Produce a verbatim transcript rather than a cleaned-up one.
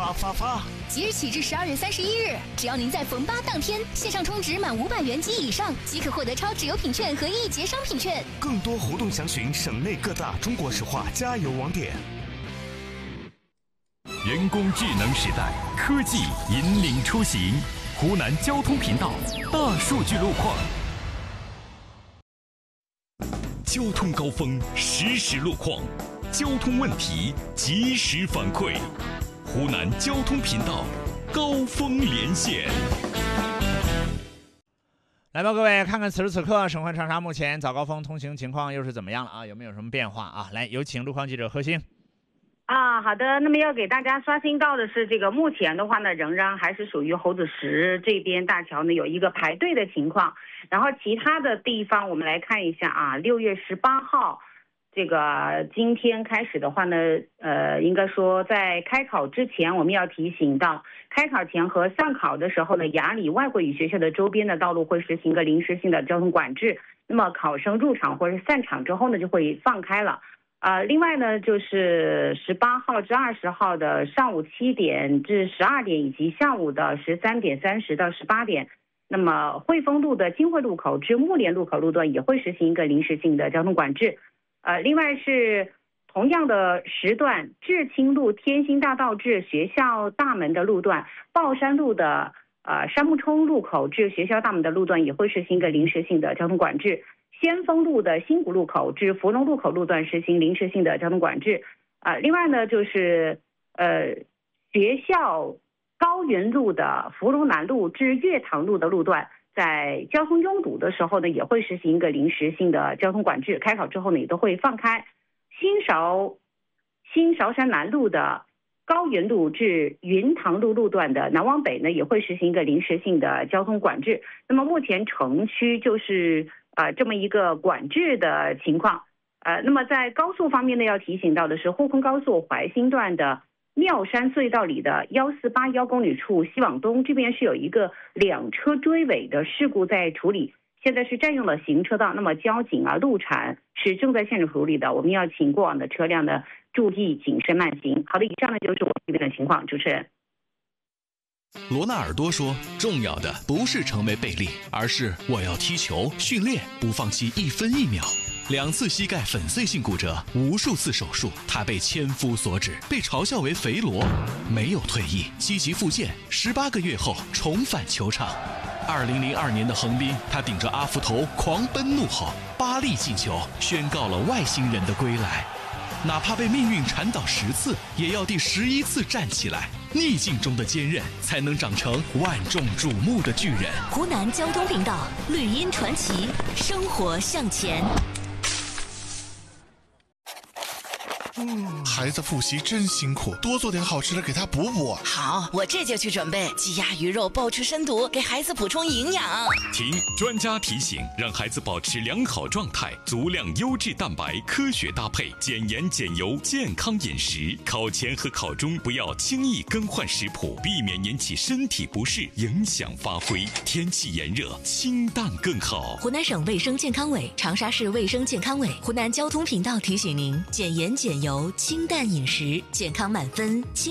发发发！ 即日起至十二月三十一日，只要您在逢八当天线上充值满五百元及以上，即可获得超值优品券和一节商品券。 更多活动详询省内各大中国石化加油网点。 人工智能时代，科技引领出行。湖南交通频道大数据路况。交通高峰实时路况，交通问题及时反馈。湖南交通频道高峰连线。 来吧，各位，看看此时此刻省会长沙目前早高峰通行情况又是怎么样了啊？有没有什么变化啊？来，有请路况记者何星。 啊，好的。那么要给大家刷新到的是，这个目前的话呢，仍然还是属于猴子石这边大桥呢有一个排队的情况。然后其他的地方我们来看一下啊，六月十八号，这个今天开始的话呢，呃，应该说在开考之前，我们要提醒到，开考前和上考的时候呢，雅礼外国语学校的周边的道路会实行一个临时性的交通管制。那么考生入场或者散场之后呢，就会放开了。呃，另外呢，就是十八号至二十号的上午七点至十二点，以及下午的十三点三十到十八点，那么汇丰路的金汇路口至木莲路口路段也会实行一个临时性的交通管制。呃，另外是同样的时段，志清路天心大道至学校大门的路段，豹山路的呃山木冲路口至学校大门的路段也会实行一个临时性的交通管制。先锋路的新谷路口至芙蓉路口路段实行临时性的交通管制。啊、呃，另外呢，就是呃学校高原路的芙蓉南路至月塘路的路段，在交通拥堵的时候呢，也会实行一个临时性的交通管制。开考之后呢，也都会放开。新韶新韶山南路的高原路至云塘路路段的南往北呢，也会实行一个临时性的交通管制。那么目前城区就是呃，这么一个管制的情况。呃，那么在高速方面呢，要提醒到的是，沪昆高速怀新段的妙山隧道里的幺四八幺公里处西往东这边是有一个两车追尾的事故在处理，现在是占用了行车道，那么交警啊、路产是正在现场处理的，我们要请过往的车辆呢注意谨慎慢行。好的，以上呢就是我这边的情况，主持人。 罗纳尔多说，重要的不是成为贝利，而是我要踢球、训练，不放弃一分一秒。两次膝盖粉碎性骨折，无数次手术，他被千夫所指，被嘲笑为肥罗，没有退役，积极复健，十八个月后重返球场。二零零二年的横滨，他顶着阿福头狂奔怒吼，八粒进球，宣告了外星人的归来。哪怕被命运缠倒十次，也要第十一次站起来。逆境中的坚韧，才能长成万众瞩目的巨人。 湖南交通频道绿茵传奇，生活向前。 嗯，孩子复习真辛苦，多做点好吃的给他补补。 好，我这就去准备鸡鸭鱼肉，爆吃深读，给孩子补充营养。 听专家提醒，让孩子保持良好状态，足量优质蛋白，科学搭配，减盐减油，健康饮食。考前和考中不要轻易更换食谱，避免引起身体不适，影响发挥。天气炎热，清淡更好。 湖南省卫生健康委、长沙市卫生健康委、湖南交通频道提醒您：减盐减油，清淡饮食，健康满分。